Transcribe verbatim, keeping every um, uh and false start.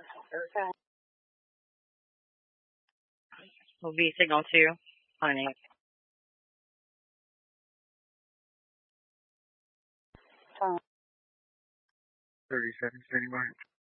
Okay. Will be signal two, honey. Thirty seconds anyway.